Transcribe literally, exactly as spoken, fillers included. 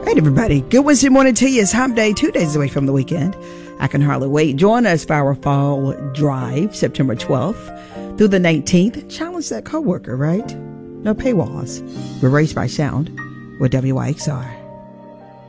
Right, everybody. Good Wednesday morning to you. It's Hump Day, two days away from the weekend. I can hardly wait. Join us for our fall drive, September twelfth through the nineteenth. Challenge that coworker, right? No paywalls. We're raised by sound with W Y X R.